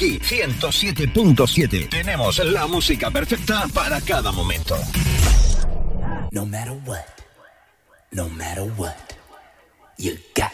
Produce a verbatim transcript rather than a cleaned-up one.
Aquí, ciento siete punto siete. Tenemos la música perfecta para cada momento. No matter what, no matter what, you got